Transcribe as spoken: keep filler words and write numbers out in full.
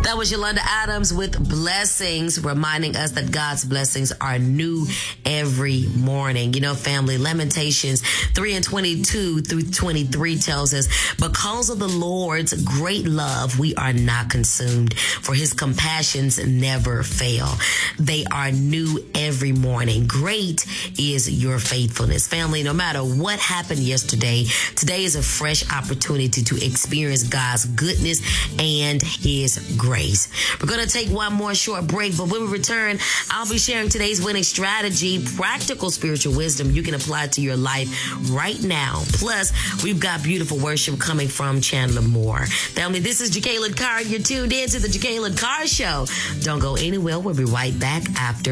That was Yolanda Adams with Blessings, reminding us that God's blessings are new every morning. You know, family, Lamentations three and twenty-two through twenty-three tells us, because of the Lord's great love, we are not consumed, for his compassions never fail. They are new every morning. Great is your faithfulness. Family, no matter what happened yesterday, today is a fresh opportunity to experience God's goodness and his grace. We're going to take one more short break, but when we return, I'll be sharing today's winning strategy, practical spiritual wisdom you can apply to your life right now. Plus, we've got beautiful worship coming from Chandler Moore. Family, this is Jacqueline Carr. You're tuned in to the Jacqueline Carr Show. Don't go anywhere. We'll be right back after